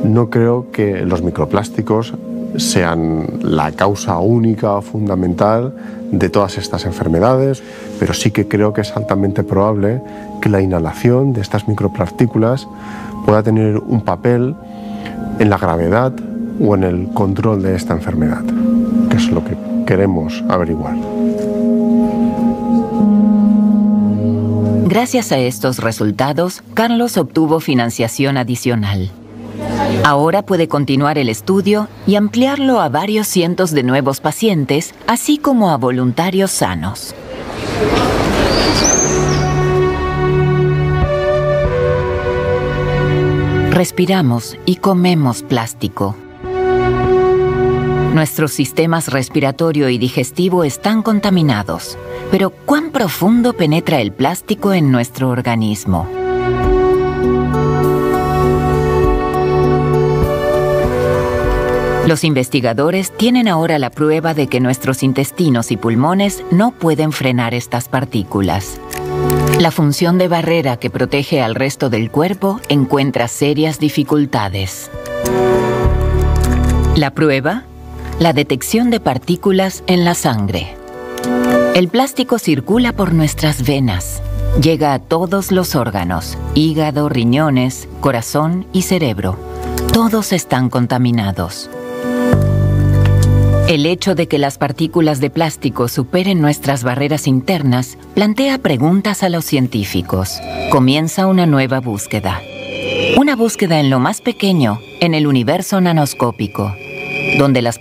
No creo que los microplásticos sean la causa única o fundamental de todas estas enfermedades, pero sí que creo que es altamente probable que la inhalación de estas micropartículas pueda tener un papel en la gravedad o en el control de esta enfermedad, que es lo que queremos averiguar. Gracias a estos resultados, Carlos obtuvo financiación adicional. Ahora puede continuar el estudio y ampliarlo a varios cientos de nuevos pacientes, así como a voluntarios sanos. Respiramos y comemos plástico. Nuestros sistemas respiratorio y digestivo están contaminados, pero ¿cuán profundo penetra el plástico en nuestro organismo? Los investigadores tienen ahora la prueba de que nuestros intestinos y pulmones no pueden frenar estas partículas. La función de barrera que protege al resto del cuerpo encuentra serias dificultades. La prueba: la detección de partículas en la sangre. El plástico circula por nuestras venas. Llega a todos los órganos: hígado, riñones, corazón y cerebro. Todos están contaminados. El hecho de que las partículas de plástico superen nuestras barreras internas plantea preguntas a los científicos. Comienza una nueva búsqueda. Una búsqueda en lo más pequeño, en el universo nanoscópico, donde las